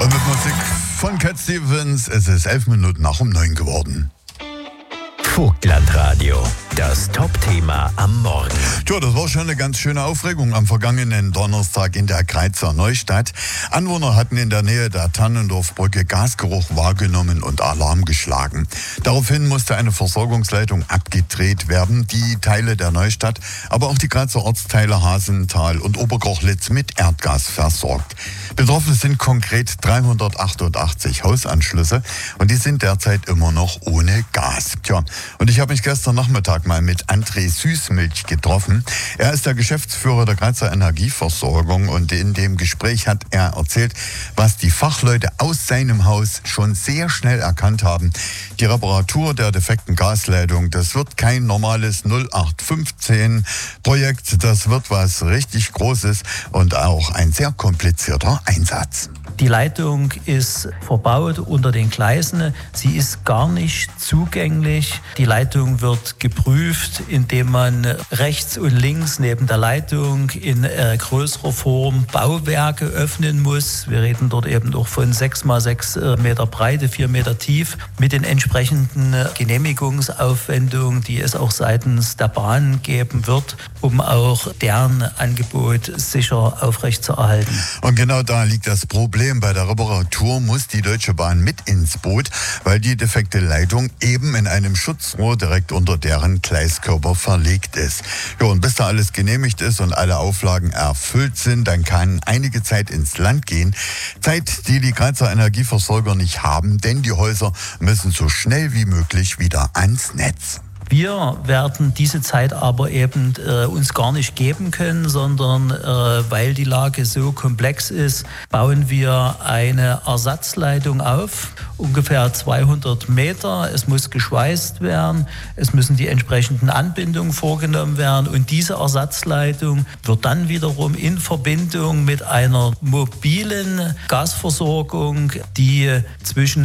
Und mit Musik von Cat Stevens, es ist 11 Minuten nach um 9 geworden. Vogtlandradio, das Top-Thema am Morgen. Ja, das war schon eine ganz schöne Aufregung am vergangenen Donnerstag in der Greizer Neustadt. Anwohner hatten in der Nähe der Tannendorfbrücke Gasgeruch wahrgenommen und Alarm geschlagen. Daraufhin musste eine Versorgungsleitung abgedreht werden, die Teile der Neustadt, aber auch die Greizer Ortsteile Hasental und Oberkochlitz mit Erdgas versorgt. Betroffen sind konkret 388 Hausanschlüsse und die sind derzeit immer noch ohne Gas. Tja, und ich habe mich gestern Nachmittag mal mit André Süßmilch getroffen. Er ist der Geschäftsführer der Greizer Energieversorgung und in dem Gespräch hat er erzählt, was die Fachleute aus seinem Haus schon sehr schnell erkannt haben. Die Reparatur der defekten Gasleitung, das wird kein normales 0815-Projekt, das wird was richtig Großes und auch ein sehr komplizierter Einsatz. Die Leitung ist verbaut unter den Gleisen. Sie ist gar nicht zugänglich. Die Leitung wird geprüft, indem man rechts und links neben der Leitung in größerer Form Bauwerke öffnen muss. Wir reden dort eben auch von 6 mal 6 Meter Breite, 4 Meter tief, mit den entsprechenden Genehmigungsaufwendungen, die es auch seitens der Bahn geben wird, um auch deren Angebot sicher aufrechtzuerhalten. Und genau da liegt das Problem. Bei der Reparatur muss die Deutsche Bahn mit ins Boot, weil die defekte Leitung eben in einem Schutzrohr direkt unter deren Gleiskörper verlegt ist. Ja, und bis da alles genehmigt ist und alle Auflagen erfüllt sind, dann kann einige Zeit ins Land gehen. Zeit, die die Greizer Energieversorger nicht haben, denn die Häuser müssen so schnell wie möglich wieder ans Netz. Wir werden diese Zeit aber eben uns gar nicht geben können, sondern weil die Lage so komplex ist, bauen wir eine Ersatzleitung auf, ungefähr 200 Meter. Es muss geschweißt werden, es müssen die entsprechenden Anbindungen vorgenommen werden und diese Ersatzleitung wird dann wiederum in Verbindung mit einer mobilen Gasversorgung, die zwischen